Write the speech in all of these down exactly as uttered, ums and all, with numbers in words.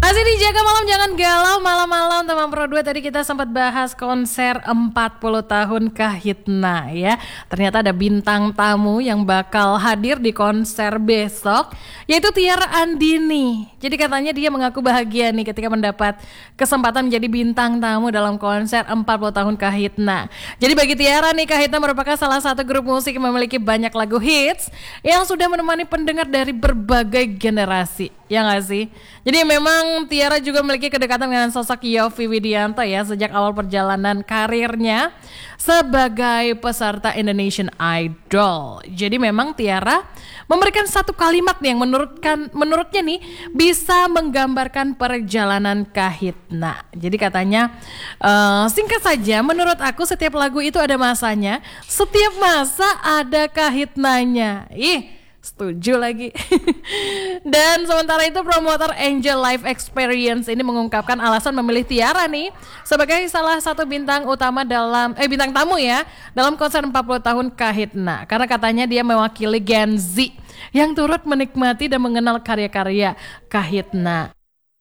Masih di Jaga Malam Jangan Galau, malam-malam teman Pro dua. Tadi kita sempat bahas konser empat puluh tahun Kahitna ya. Ternyata ada bintang tamu yang bakal hadir di konser besok, yaitu Tiara Andini. Jadi katanya dia mengaku bahagia nih ketika mendapat kesempatan menjadi bintang tamu dalam konser empat puluh tahun Kahitna. Jadi bagi Tiara nih, Kahitna merupakan salah satu grup musik yang memiliki banyak lagu hits yang sudah menemani pendengar dari berbagai generasi. Ya gak sih? Jadi memang Tiara juga memiliki kedekatan dengan sosok Yovie Widianto ya sejak awal perjalanan karirnya sebagai peserta Indonesian Idol. Jadi memang Tiara memberikan satu kalimat yang menurutkan menurutnya nih bisa menggambarkan perjalanan Kahitna. Jadi katanya uh, singkat saja, menurut aku setiap lagu itu ada masanya, setiap masa ada Kahitnanya. Ih, setuju lagi. Dan sementara itu promotor Angel Live Experience ini mengungkapkan alasan memilih Tiara nih sebagai salah satu bintang utama dalam eh bintang tamu ya dalam konser empat puluh tahun Kahitna, karena katanya dia mewakili Gen Z yang turut menikmati dan mengenal karya-karya Kahitna.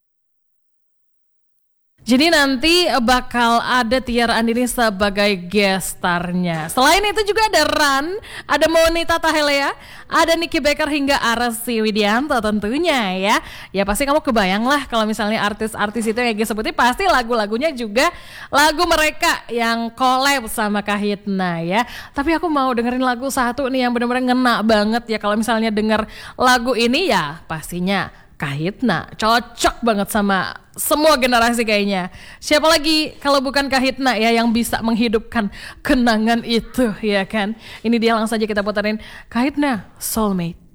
Jadi nanti bakal ada Tiara Andini sebagai guest starnya. Selain itu juga ada Ran, ada Monita Tahelea, ada Nicky Baker hingga Arsi Widianto tentunya ya. Ya pasti kamu kebayang lah kalau misalnya artis-artis itu yang gue sebutin pasti lagu-lagunya juga lagu mereka yang collab sama Kahitna ya. Tapi aku mau dengerin lagu satu nih yang benar-benar ngena banget ya. Kalau misalnya denger lagu ini ya pastinya Kahitna, cocok banget sama semua generasi kayaknya. Siapa lagi kalau bukan Kahitna ya yang bisa menghidupkan kenangan itu ya kan. Ini dia, langsung saja kita puterin Kahitna Soulmate.